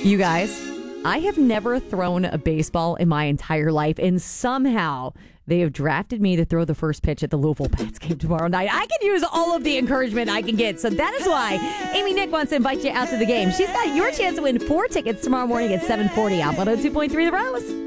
You guys, I have never thrown a baseball in my entire life, and somehow they have drafted me to throw the first pitch at the Louisville Pats game tomorrow night. I can use all of the encouragement I can get, so that is why Amy Nick wants to invite you out to the game. She's got your chance to win 4 tickets tomorrow morning at 7:40 on 102.3 The Rose.